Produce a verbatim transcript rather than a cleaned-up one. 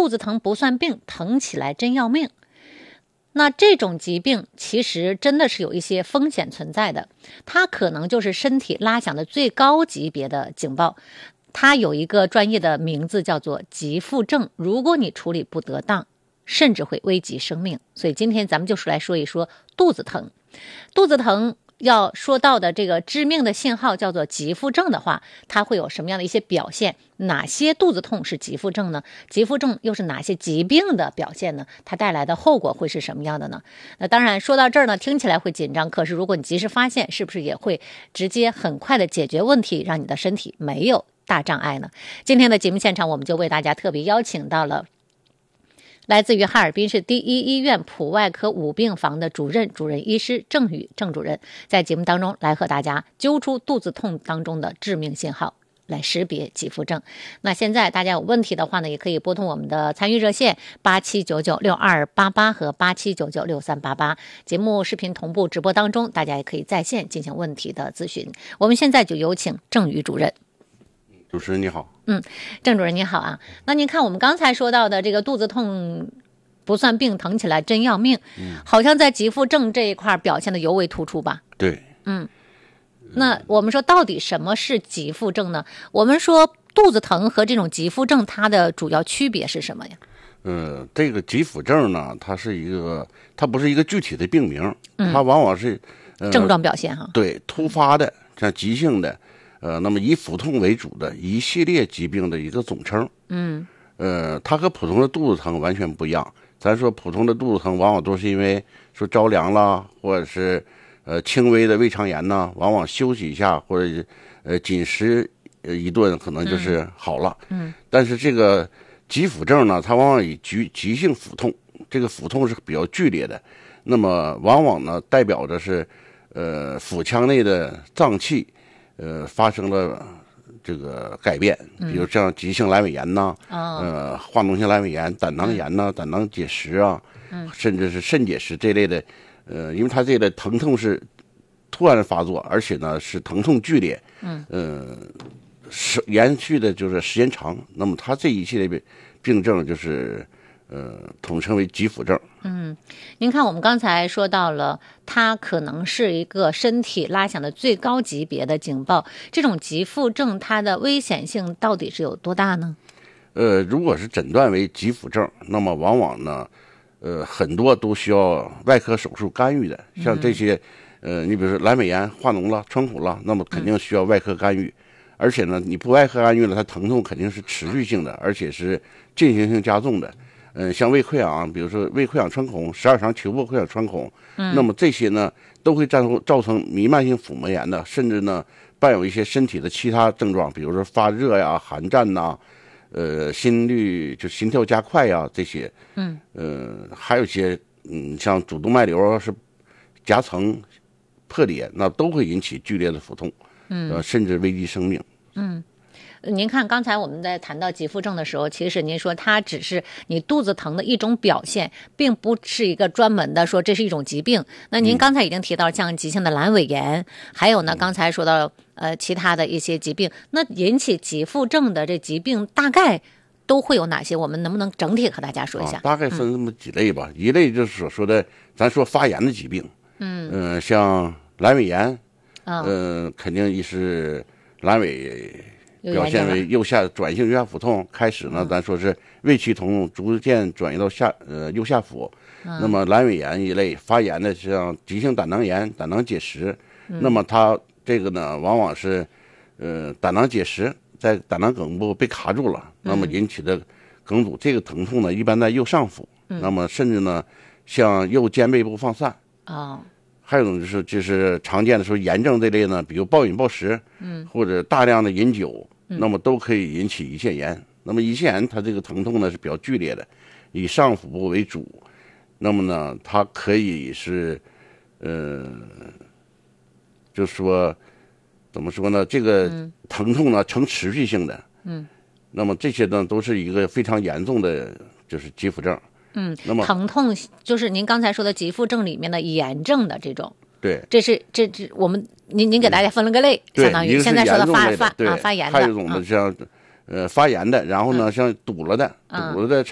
肚子疼不算病，疼起来真要命。那这种疾病其实真的是有一些风险存在的，它可能就是身体拉响的最高级别的警报，它有一个专业的名字叫做急腹症，如果你处理不得当，甚至会危及生命。所以今天咱们就是来说一说肚子疼。肚子疼要说到的这个致命的信号叫做急腹症的话，它会有什么样的一些表现？哪些肚子痛是急腹症呢？急腹症又是哪些疾病的表现呢？它带来的后果会是什么样的呢？那当然说到这儿呢，听起来会紧张，可是如果你及时发现，是不是也会直接很快的解决问题，让你的身体没有大障碍呢？今天的节目现场，我们就为大家特别邀请到了来自于哈尔滨市第一医院普外科五病房的主任主任医师郑宇郑主任，在节目当中来和大家揪出肚子痛当中的致命信号，来识别急腹症。那现在大家有问题的话呢，也可以拨通我们的参与热线八七九九六二八八和八七九九六三八八。节目视频同步直播当中，大家也可以在线进行问题的咨询。我们现在就有请郑宇主任。 主持人你好。 嗯，郑主任你好啊。那您看我们刚才说到的这个肚子痛不算病，疼起来真要命，嗯，好像在急腹症这一块表现的尤为突出吧？ 对， 嗯。那我们说到底什么是急腹症呢？我们说肚子疼和这种急腹症它的主要区别是什么呀？ 呃，这个急腹症呢，它是一个，它不是一个具体的病名，嗯、它往往是、呃、 症状表现哈。 对，突发的，像急性的。呃，那么以腹痛为主的一系列疾病的一个总称。 嗯， 呃，它和普通的肚子疼完全不一样。咱说普通的肚子疼，往往都是因为说着凉了，或者是呃轻微的胃肠炎呢，往往休息一下或者呃紧食一顿，可能就是好了。 嗯， 但是这个急腹症呢，它往往以急急性腹痛，这个腹痛是比较剧烈的，那么往往呢代表着是呃腹腔内的脏器。呃，发生了这个改变，比如像急性阑尾炎呐、 嗯， 呃，化脓性阑尾炎、胆囊炎呐、嗯、胆囊结石啊， 嗯， 甚至是肾结石这类的，呃，因为它这个疼痛是突然发作，而且呢是疼痛剧烈， 嗯， 呃，是延续的就是时间长，那么它这一系列病症就是呃统称为急腹症。 嗯，您看我们刚才说到了，它可能是一个身体拉响的最高级别的警报。这种急腹症它的危险性到底是有多大呢？ 呃，如果是诊断为急腹症，那么往往呢，呃，很多都需要外科手术干预的。像这些，嗯、呃，你比如说阑尾炎、化脓了、穿孔了，那么肯定需要外科干预。嗯、而且呢，你不外科干预了，它疼痛肯定是持续性的，而且是进行性加重的。嗯，像胃溃疡，比如说胃溃疡穿孔、十二肠球部溃疡穿孔，嗯，那么这些呢都会造成造成弥漫性腹膜炎的，甚至呢伴有一些身体的其他症状，比如说发热呀、寒战呐，呃，心率就心跳加快呀这些， 嗯， 呃，还有一些嗯，像主动脉瘤是夹层破裂，那都会引起剧烈的腹痛，嗯，呃，甚至危及生命， 嗯。您看，刚才我们在谈到急腹症的时候，其实您说它只是你肚子疼的一种表现，并不是一个专门的说这是一种疾病。那您刚才已经提到像急性的阑尾炎，嗯、还有呢，刚才说到呃其他的一些疾病，那引起急腹症的这疾病大概都会有哪些？我们能不能整体和大家说一下？ 啊、大概分这么几类吧。嗯、一类就是所说的咱说发炎的疾病，嗯嗯、呃，像阑尾炎，嗯、哦呃，肯定也是阑尾。表现为右下转性右下腹痛，开始呢，咱说是胃区疼痛，逐渐转移到下呃右下腹。嗯、那么阑尾炎一类发炎的，像急性胆囊炎、胆囊结石，嗯、那么它这个呢，往往是呃胆囊结石在胆囊梗部被卡住了，那么引起的梗阻，这个疼痛呢，一般在右上腹，嗯、那么甚至呢，向右肩背部放散。 哦。 还有一种就是就是常见的说炎症这类呢，比如暴饮暴食，嗯，或者大量的饮酒，嗯、那么都可以引起胰腺炎。那么胰腺炎它这个疼痛呢是比较剧烈的，以上腹部为主。那么呢，它可以是，呃，就说怎么说呢？这个疼痛呢呈持续性的，嗯，那么这些呢都是一个非常严重的，就是急腹症。 嗯，那么疼痛就是您刚才说的急腹症里面的炎症的这种， 对， 这是这这我们您您给大家分了个类，相当于现在说的发发啊发炎的， 还有一种的像、嗯、呃发炎的，然后呢、嗯、像堵了的，堵了的